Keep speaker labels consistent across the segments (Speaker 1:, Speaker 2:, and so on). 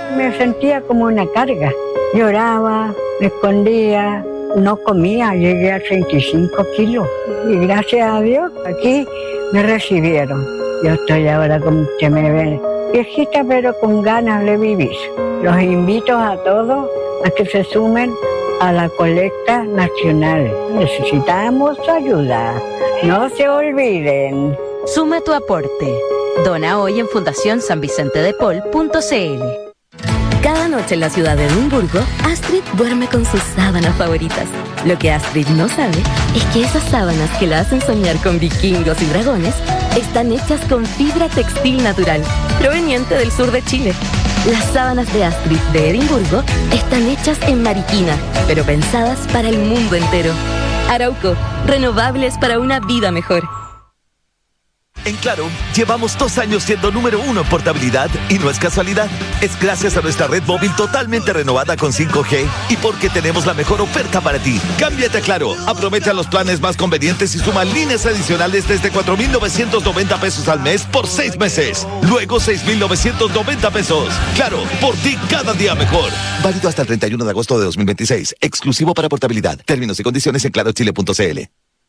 Speaker 1: Me sentía como una carga. Lloraba, me escondía, no comía, llegué a 35 kilos. Y gracias a Dios, aquí me recibieron. Yo estoy ahora como que me ven, viejita pero con ganas de vivir. Los invito a todos a que se sumen a la colecta nacional. Necesitamos su ayuda. No se olviden.
Speaker 2: Suma tu aporte. Dona hoy en fundacionsanvicentedepol.cl. Cada noche en la ciudad de Edimburgo, Astrid duerme con sus sábanas favoritas. Lo que Astrid no sabe es que esas sábanas que la hacen soñar con vikingos y dragones están hechas con fibra textil natural, proveniente del sur de Chile. Las sábanas de Astrid de Edimburgo están hechas en Mariquina, pero pensadas para el mundo entero. Arauco, renovables para una vida mejor.
Speaker 3: En Claro, llevamos 2 años siendo número 1 en portabilidad y no es casualidad. Es gracias a nuestra red móvil totalmente renovada con 5G y porque tenemos la mejor oferta para ti. Cámbiate a Claro, aprovecha los planes más convenientes y suma líneas adicionales desde 4,990 pesos al mes por 6 meses. Luego 6,990 pesos. Claro, por ti cada día mejor. Válido hasta el 31 de agosto de 2026. Exclusivo para portabilidad. Términos y condiciones en clarochile.cl.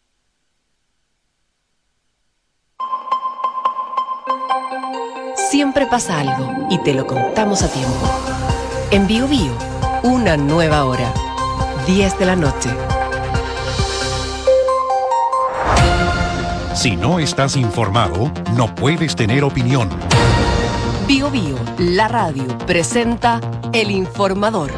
Speaker 4: Siempre pasa algo y te lo contamos a tiempo. En Bio Bio, una nueva hora. 10 de la noche.
Speaker 5: Si no estás informado, no puedes tener opinión.
Speaker 4: Bio Bio, la radio, presenta El Informador.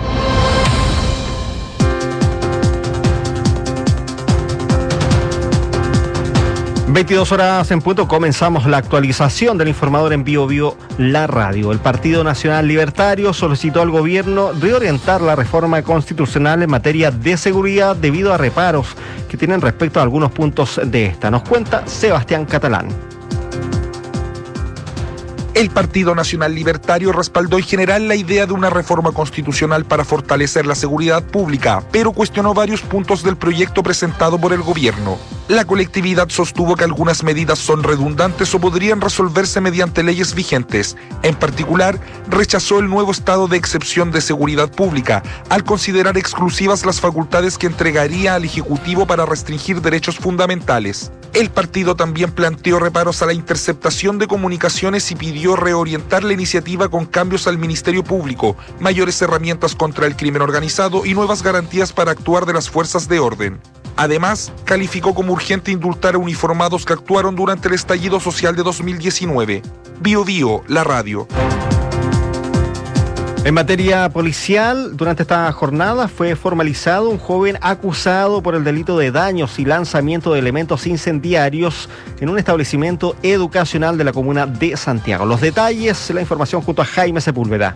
Speaker 6: 22 horas en punto, comenzamos la actualización del Informador en Bio Bio, la radio. El Partido Nacional Libertario solicitó al gobierno reorientar la reforma constitucional en materia de seguridad debido a reparos que tienen respecto a algunos puntos de esta. Nos cuenta Sebastián Catalán.
Speaker 7: El Partido Nacional Libertario respaldó en general la idea de una reforma constitucional para fortalecer la seguridad pública, pero cuestionó varios puntos del proyecto presentado por el gobierno. La colectividad sostuvo que algunas medidas son redundantes o podrían resolverse mediante leyes vigentes. En particular, rechazó el nuevo estado de excepción de seguridad pública, al considerar exclusivas las facultades que entregaría al Ejecutivo para restringir derechos fundamentales. El partido también planteó reparos a la interceptación de comunicaciones y pidió reorientar la iniciativa con cambios al Ministerio Público, mayores herramientas contra el crimen organizado y nuevas garantías para actuar de las fuerzas de orden. Además, calificó como urgente indultar a uniformados que actuaron durante el estallido social de 2019. Bio Bio, la radio.
Speaker 6: En materia policial, durante esta jornada fue formalizado un joven acusado por el delito de daños y lanzamiento de elementos incendiarios en un establecimiento educacional de la comuna de Santiago. Los detalles, la información junto a Jaime Sepúlveda.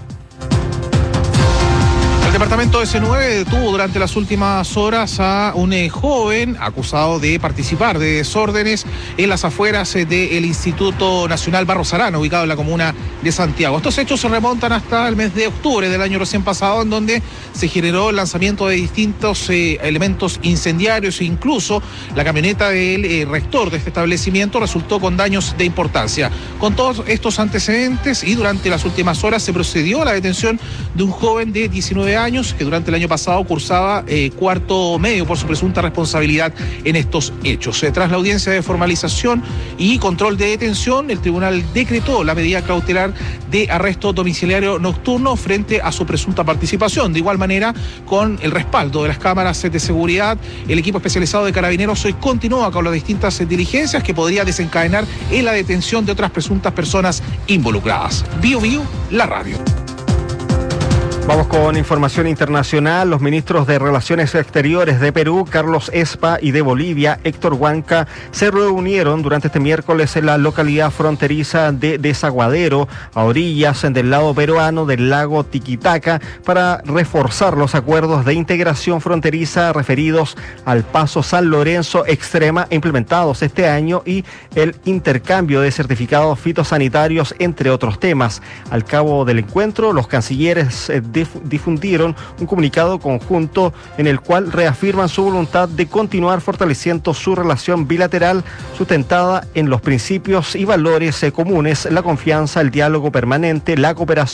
Speaker 8: El departamento S9 detuvo durante las últimas horas a un joven acusado de participar de desórdenes en las afueras del Instituto Nacional Barros Arana, ubicado en la comuna de Santiago. Estos hechos se remontan hasta el mes de octubre del año recién pasado, en donde se generó el lanzamiento de distintos elementos incendiarios e incluso la camioneta del rector de este establecimiento resultó con daños de importancia. Con todos estos antecedentes y durante las últimas horas se procedió a la detención de un joven de 19 años que durante el año pasado cursaba cuarto medio por su presunta responsabilidad en estos hechos. Tras la audiencia de formalización y control de detención, el tribunal decretó la medida cautelar de arresto domiciliario nocturno frente a su presunta participación. De igual manera, con el respaldo de las cámaras de seguridad, el equipo especializado de Carabineros hoy continúa con las distintas diligencias que podría desencadenar en la detención de otras presuntas personas involucradas. Bio Bio, la radio.
Speaker 6: Vamos con información internacional. Los ministros de Relaciones Exteriores de Perú, Carlos Espa, y de Bolivia, Héctor Huanca, se reunieron durante este miércoles en la localidad fronteriza de Desaguadero, a orillas del lado peruano del lago Tiquitaca, para reforzar los acuerdos de integración fronteriza referidos al Paso San Lorenzo Extrema implementados este año y el intercambio de certificados fitosanitarios, entre otros temas. Al cabo del encuentro, los cancilleres difundieron un comunicado conjunto en el cual reafirman su voluntad de continuar fortaleciendo su relación bilateral sustentada en los principios y valores comunes, la confianza, el diálogo permanente, la cooperación